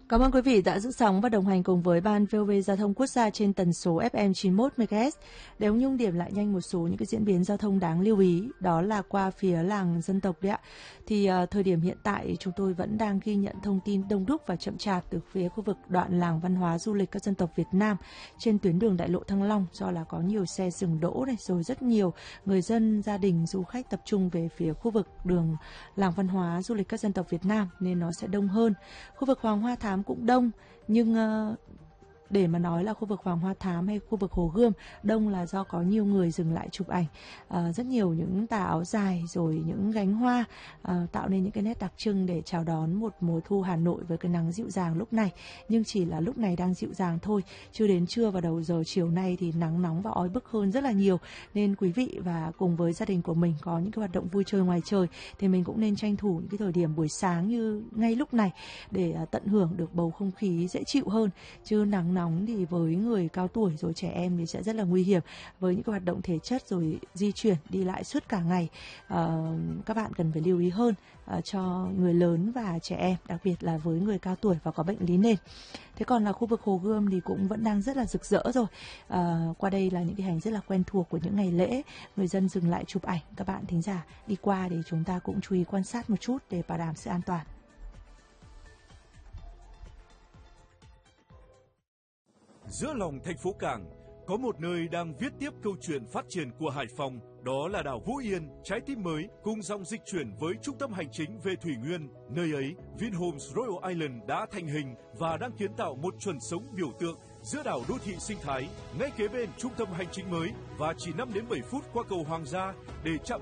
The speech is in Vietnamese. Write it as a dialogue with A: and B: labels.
A: Cảm ơn quý vị đã giữ sóng và đồng hành cùng với Ban VOV Giao thông Quốc gia trên tần số FM 91 MHz. Để ông Nhung điểm lại nhanh một số những cái diễn biến giao thông đáng lưu ý, đó là qua phía làng dân tộc đấy ạ. Thì thời điểm hiện tại chúng tôi vẫn đang ghi nhận thông tin đông đúc và chậm chạp từ phía khu vực đoạn làng văn hóa du lịch các dân tộc Việt Nam trên tuyến đường đại lộ Thăng Long, do là có nhiều xe dừng đỗ này, rồi rất nhiều người dân, gia đình, du khách tập trung về phía khu vực đường làng văn hóa du lịch các dân tộc Việt Nam nên nó sẽ đông hơn. Khu vực Hoàng Hoa Thám cũng đông, nhưng để mà nói là khu vực Hoàng Hoa Thám hay khu vực Hồ Gươm đông là do có nhiều người dừng lại chụp ảnh, rất nhiều những tà áo dài rồi những gánh hoa, tạo nên những cái nét đặc trưng để chào đón một mùa thu Hà Nội với cái nắng dịu dàng lúc này. Nhưng chỉ là lúc này đang dịu dàng thôi, chưa đến trưa và đầu giờ chiều nay thì nắng nóng và oi bức hơn rất là nhiều, nên quý vị và cùng với gia đình của mình có những cái hoạt động vui chơi ngoài trời thì mình cũng nên tranh thủ những cái thời điểm buổi sáng như ngay lúc này để tận hưởng được bầu không khí dễ chịu hơn, chứ nắng nóng thì với người cao tuổi rồi trẻ em thì sẽ rất là nguy hiểm với những cái hoạt động thể chất rồi di chuyển đi lại suốt cả ngày. Các bạn cần phải lưu ý hơn cho người lớn và trẻ em, đặc biệt là với người cao tuổi và có bệnh lý nền. Thế còn là khu vực Hồ Gươm thì cũng vẫn đang rất là rực rỡ rồi. Qua đây là những cái hành rất là quen thuộc của những ngày lễ, người dân dừng lại chụp ảnh. Các bạn thính giả đi qua thì chúng ta cũng chú ý quan sát một chút để bảo đảm sự an toàn.
B: Giữa lòng thành phố Cảng, có một nơi đang viết tiếp câu chuyện phát triển của Hải Phòng, đó là đảo Vũ Yên, trái tim mới, cùng dòng dịch chuyển với trung tâm hành chính về Thủy Nguyên. Nơi ấy, Vinhomes Royal Island đã thành hình và đang kiến tạo một chuẩn sống biểu tượng giữa đảo đô thị sinh thái, ngay kế bên trung tâm hành chính mới và chỉ 5 đến 7 phút qua cầu Hoàng gia để chạm